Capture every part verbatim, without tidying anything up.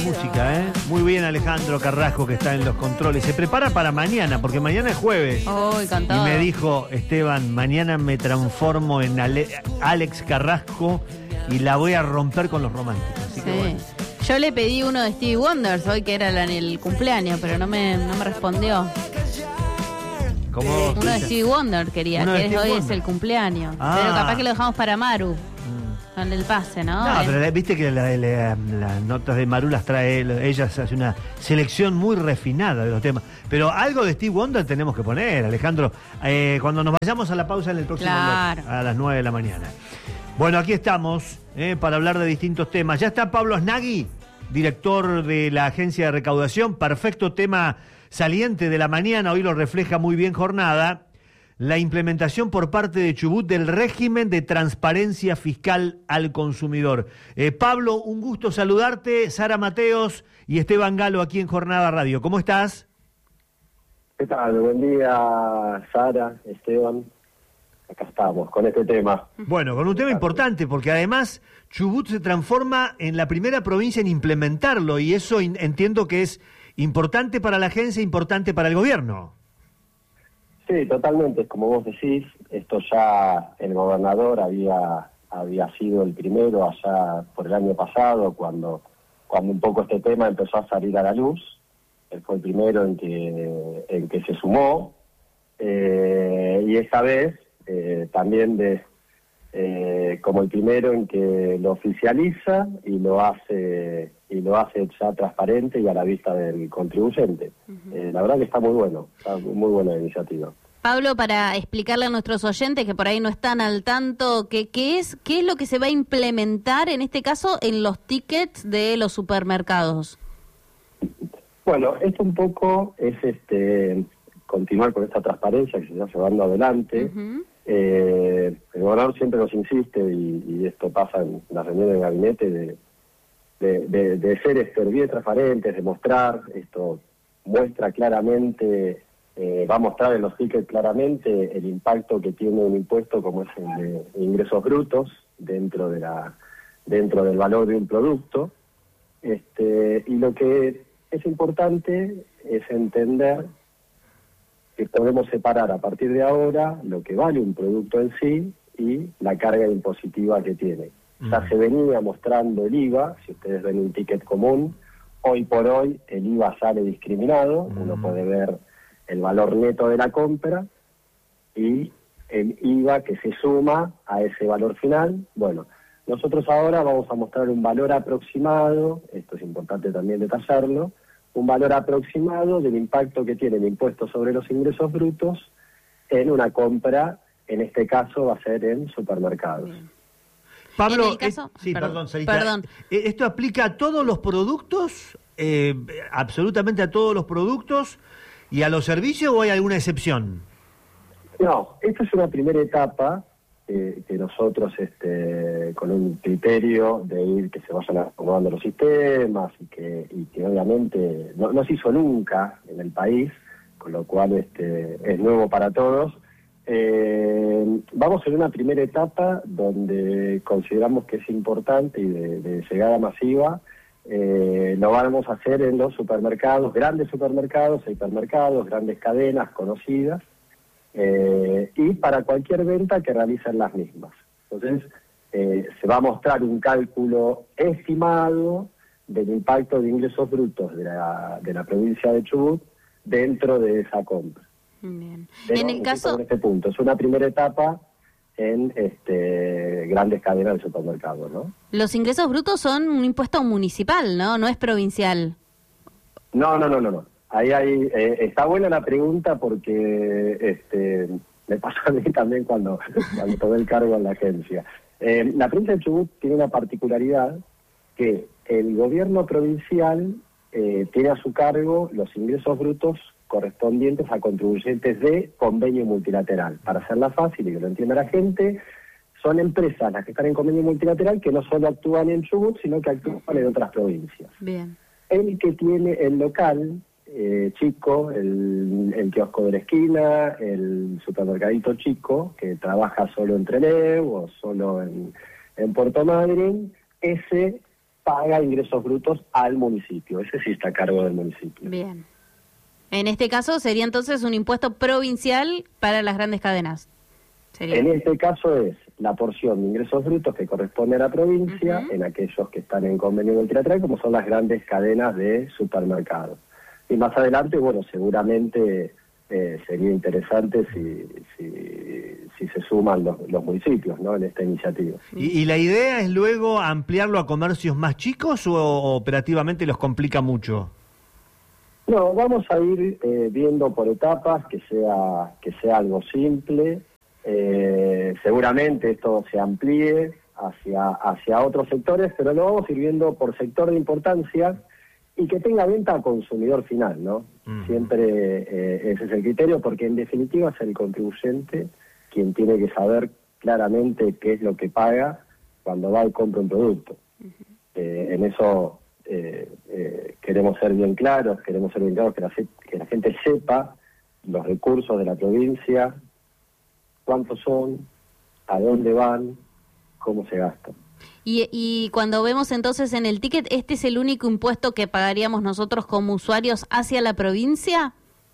música, ¿eh? Muy bien Alejandro Carrasco, que está en los controles. Se prepara para mañana, porque mañana es jueves. Oh, y me dijo, Esteban, mañana me transformo en Ale- Alex Carrasco y la voy a romper con los románticos. Así sí. que bueno. Yo le pedí uno de Stevie Wonder hoy, que era en el cumpleaños, pero no me, no me respondió. ¿Cómo? Uno de Stevie Wonder quería, ¿Uno de que es, Stevie hoy Wonder? es el cumpleaños. Ah. Pero capaz que lo dejamos para Maru, Mm. con el pase, ¿no? No, Eh, pero viste que la- la- las notas de Maru las trae él, ella hace una selección muy refinada de los temas. Pero algo de Steve Wonder tenemos que poner, Alejandro, eh, cuando nos vayamos a la pausa en el próximo Claro. bloque, a las nueve de la mañana. Bueno, aquí estamos eh, para hablar de distintos temas. Ya está Pablo Snaghi, director de la agencia de recaudación. Perfecto tema saliente de la mañana, hoy lo refleja muy bien Jornada. La implementación por parte de Chubut del régimen de transparencia fiscal al consumidor. Eh, Pablo, un gusto saludarte. Sara Mateos y Esteban Galo aquí en Jornada Radio. ¿Cómo estás? ¿Qué tal? Buen día, Sara, Esteban. Acá estamos con este tema. Bueno, con un tema importante, porque además Chubut se transforma en la primera provincia en implementarlo, y eso in- entiendo que es importante para la agencia, importante para el gobierno. Sí, totalmente, como vos decís, esto ya el gobernador había había sido el primero allá por el año pasado, cuando cuando un poco este tema empezó a salir a la luz. Él fue el primero en que en que se sumó, eh, y esta vez eh, también de eh, como el primero en que lo oficializa y lo hace y lo hace ya transparente y a la vista del contribuyente. Uh-huh. Eh, la verdad que está muy bueno, está muy buena la iniciativa. Pablo, para explicarle a nuestros oyentes que por ahí no están al tanto, ¿qué, qué es qué es lo que se va a implementar en este caso en los tickets de los supermercados? Bueno, esto un poco es este continuar con esta transparencia que se está llevando adelante. Uh-huh. Eh, el gobernador siempre nos insiste, y, y esto pasa en las reuniones de gabinete, de, de, de, de ser este, bien transparentes, de mostrar, esto muestra claramente, eh, va a mostrar en los tickets claramente el impacto que tiene un impuesto como es el de ingresos brutos dentro de la dentro del valor de un producto. Este, y lo que es importante es entender que podemos separar a partir de ahora lo que vale un producto en sí y la carga impositiva que tiene. Mm. Ya se venía mostrando el I V A, si ustedes ven un ticket común, hoy por hoy el I V A sale discriminado, mm. uno puede ver el valor neto de la compra y el I V A que se suma a ese valor final. Bueno, nosotros ahora vamos a mostrar un valor aproximado, esto es importante también detallarlo, un valor aproximado del impacto que tiene el impuesto sobre los ingresos brutos en una compra, en este caso va a ser en supermercados. Bien. Pablo, ¿En el caso? eh, sí, perdón, perdón, Sarita. perdón. Eh, ¿Esto aplica a todos los productos, eh, absolutamente a todos los productos y a los servicios, o hay alguna excepción? No, esta es una primera etapa eh, que nosotros, este, con un criterio de ir que se vayan acomodando los sistemas y que, y que obviamente no, no se hizo nunca en el país, con lo cual este, es nuevo para todos. Eh, vamos en una primera etapa donde consideramos que es importante y de, de llegada masiva. Eh, lo vamos a hacer en los supermercados, grandes supermercados, hipermercados, grandes cadenas conocidas, eh, y para cualquier venta que realicen las mismas. Entonces, eh, se va a mostrar un cálculo estimado del impacto de ingresos brutos de la, de la provincia de Chubut dentro de esa compra. Bien. Pero, en el caso en este punto, es una primera etapa en este, grandes cadenas de supermercados, ¿no? Los ingresos brutos son un impuesto municipal, ¿no? No es provincial. No, no, no, no, no. Ahí hay, eh, está buena la pregunta porque este, me pasó a mí también cuando, cuando tomé el cargo en la agencia. Eh, la provincia de Chubut tiene una particularidad que el gobierno provincial eh, tiene a su cargo los ingresos brutos correspondientes a contribuyentes de convenio multilateral. Para hacerla fácil y que lo entienda la gente, son empresas las que están en convenio multilateral que no solo actúan en Chubut, sino que actúan en otras provincias. Bien. El que tiene el local eh, chico, el, el kiosco de la esquina, el supermercadito chico, que trabaja solo en Trelew o solo en, en Puerto Madryn, ese paga ingresos brutos al municipio. Ese sí está a cargo del municipio. Bien. En este caso sería entonces un impuesto provincial para las grandes cadenas. Sería. En este caso es la porción de ingresos brutos que corresponde a la provincia, uh-huh, en aquellos que están en convenio multilateral, como son las grandes cadenas de supermercados. Y más adelante, bueno, seguramente eh, sería interesante si, si, si se suman los, los municipios, ¿no?, en esta iniciativa. ¿Y, y la idea es luego ampliarlo a comercios más chicos o, o operativamente los complica mucho? No, vamos a ir eh, viendo por etapas que sea, que sea algo simple. Eh, seguramente esto se amplíe hacia, hacia otros sectores, pero lo vamos a ir viendo por sector de importancia y que tenga venta al consumidor final, ¿no? Uh-huh. Siempre eh, ese es el criterio, porque en definitiva es el contribuyente quien tiene que saber claramente qué es lo que paga cuando va y compra un producto. Uh-huh. Eh, en eso eh, eh, queremos ser bien claros, queremos ser bien claros que la, que la gente sepa los recursos de la provincia, cuántos son, a dónde van, cómo se gastan. Y, y cuando vemos entonces en el ticket, ¿este es el único impuesto que pagaríamos nosotros como usuarios hacia la provincia?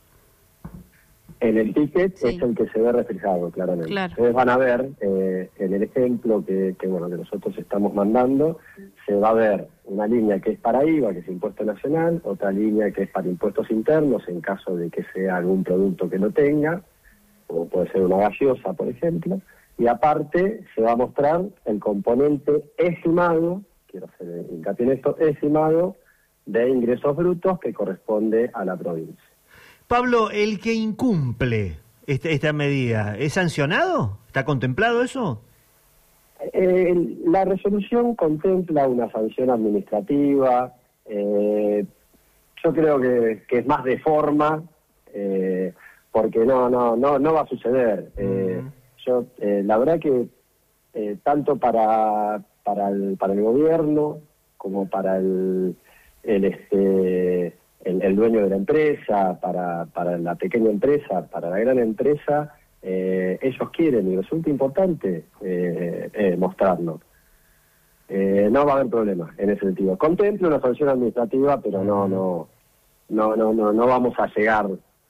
En el ticket sí, es el que se ve reflejado claramente. Claro. Ustedes van a ver, eh, en el ejemplo que, que, bueno, que nosotros estamos mandando, se va a ver una línea que es para I V A, que es impuesto nacional, otra línea que es para impuestos internos, en caso de que sea algún producto que no tenga, como puede ser una gaseosa, por ejemplo, y aparte se va a mostrar el componente estimado, quiero hacer hincapié en esto, estimado de ingresos brutos que corresponde a la provincia. Pablo, el que incumple este, esta medida, ¿es sancionado? ¿Está contemplado eso? Eh, la resolución contempla una sanción administrativa, eh, yo creo que, que es más de forma, eh, porque no, no, no, no va a suceder. Eh, uh-huh. Yo, eh, la verdad que eh, tanto para para el para el gobierno como para el el este el, el dueño de la empresa, para para la pequeña empresa, para la gran empresa, eh, ellos quieren, y resulta importante eh, eh, mostrarlo. Eh, no va a haber problema en ese sentido. Contempla una sanción administrativa, pero no no no no no no vamos a llegar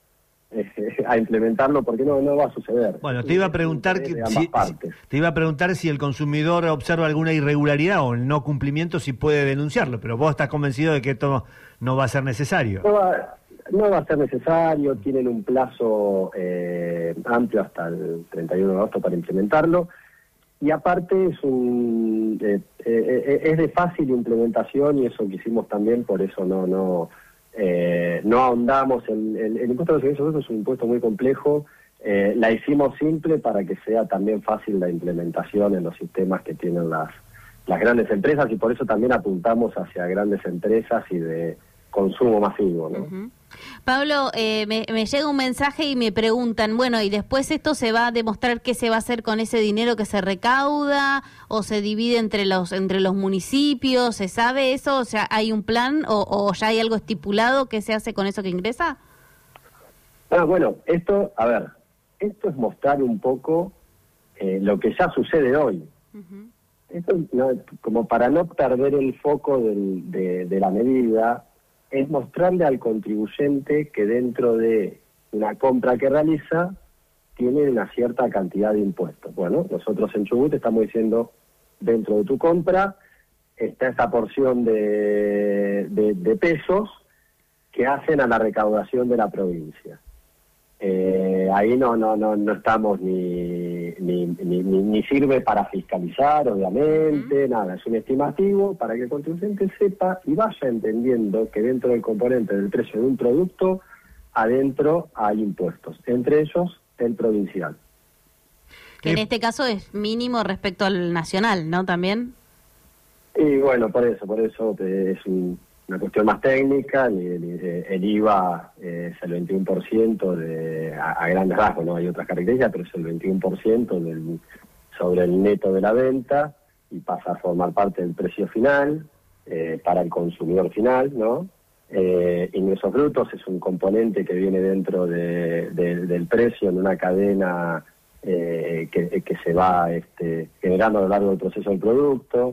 a implementarlo porque no no va a suceder. Bueno, te iba a preguntar que, si, te iba a preguntar si el consumidor observa alguna irregularidad o el no cumplimiento, si puede denunciarlo, pero vos estás convencido de que esto no va a ser necesario. No va, no va a ser necesario, tienen un plazo eh, amplio hasta el treinta y uno de agosto para implementarlo, y aparte es un eh, eh, es de fácil implementación, y eso quisimos también, por eso no no Eh, no ahondamos en el, el impuesto a los ingresos brutos. Es un impuesto muy complejo, eh, la hicimos simple para que sea también fácil la implementación en los sistemas que tienen las, las grandes empresas, y por eso también apuntamos hacia grandes empresas y de consumo masivo, ¿no? Uh-huh. Pablo, eh, me, me llega un mensaje y me preguntan, bueno, ¿y después esto se va a demostrar qué se va a hacer con ese dinero que se recauda o se divide entre los entre los municipios? ¿Se sabe eso? O sea, ¿hay un plan o, o ya hay algo estipulado que se hace con eso que ingresa? Ah, bueno, esto, a ver, esto es mostrar un poco eh, lo que ya sucede hoy. Uh-huh. Esto, no, como para no perder el foco del, de, de la medida, es mostrarle al contribuyente que dentro de una compra que realiza tiene una cierta cantidad de impuestos. Bueno, nosotros en Chubut estamos diciendo, dentro de tu compra está esta porción de, de, de pesos que hacen a la recaudación de la provincia. Eh, ahí no no no no estamos ni ni, ni ni ni sirve para fiscalizar, obviamente, uh-huh. Nada, es un estimativo para que el contribuyente sepa y vaya entendiendo que dentro del componente del precio de un producto, adentro hay impuestos, entre ellos el provincial. Que en este caso es mínimo respecto al nacional, ¿no? También. Y bueno, por eso, por eso es un una cuestión más técnica. El, el, el I V A eh, es el veintiuno por ciento de, a, a grandes rasgos, no hay otras características, pero es el veintiuno por ciento del, sobre el neto de la venta, y pasa a formar parte del precio final eh, para el consumidor final, ¿no? Eh, ingresos brutos es un componente que viene dentro de, de, del precio en una cadena eh, que, que se va este, generando a lo largo del proceso del producto.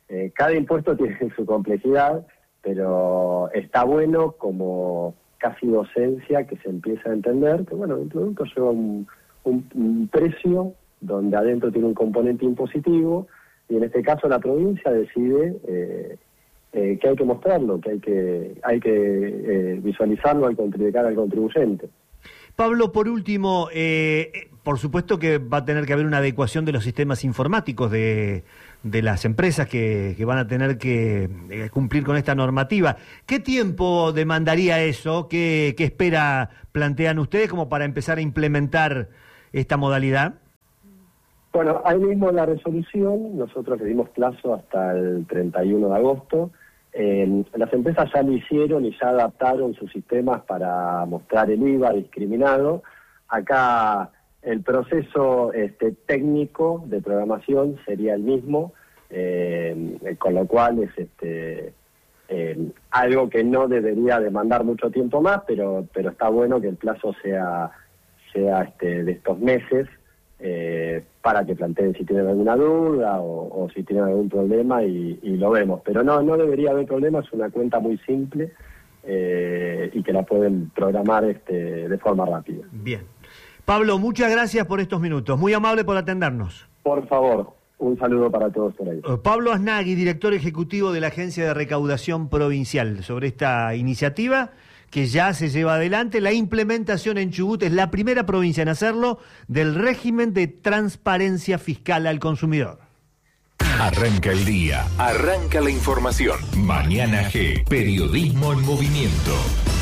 Eh, cada impuesto tiene su complejidad, pero está bueno como casi docencia que se empieza a entender que, bueno, el producto lleva un, un, un precio donde adentro tiene un componente impositivo, y en este caso la provincia decide eh, eh, que hay que mostrarlo, que hay que hay que eh, visualizarlo al contribuir al contribuyente. Pablo, por último, eh, por supuesto que va a tener que haber una adecuación de los sistemas informáticos de, de las empresas que, que van a tener que eh, cumplir con esta normativa. ¿Qué tiempo demandaría eso? ¿Qué, qué espera plantean ustedes como para empezar a implementar esta modalidad? Bueno, ahí mismo en la resolución nosotros le dimos plazo hasta el treinta y uno de agosto. Eh, las empresas ya lo hicieron y ya adaptaron sus sistemas para mostrar el I V A discriminado. Acá el proceso este, técnico de programación sería el mismo, eh, con lo cual es este, eh, algo que no debería demandar mucho tiempo más, pero pero está bueno que el plazo sea, sea este, de estos meses, Eh, para que planteen si tienen alguna duda o, o si tienen algún problema y, y lo vemos. Pero no, no debería haber problema, es una cuenta muy simple eh, y que la pueden programar este, de forma rápida. Bien. Pablo, muchas gracias por estos minutos, muy amable por atendernos. Por favor, un saludo para todos por ahí. Pablo Asnaghi, director ejecutivo de la Agencia de Recaudación Provincial, sobre esta iniciativa que ya se lleva adelante. La implementación en Chubut es la primera provincia en hacerlo del régimen de transparencia fiscal al consumidor. Arranca el día, arranca la información. Mañana G, periodismo en movimiento.